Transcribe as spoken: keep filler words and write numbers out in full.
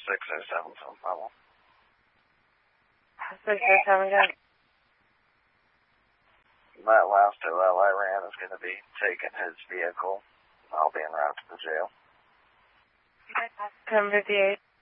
six oh seven phone problem. six oh seven, good. That last O L I ran is going to be taking his vehicle. I'll be en route to the jail. ten fifty-eight.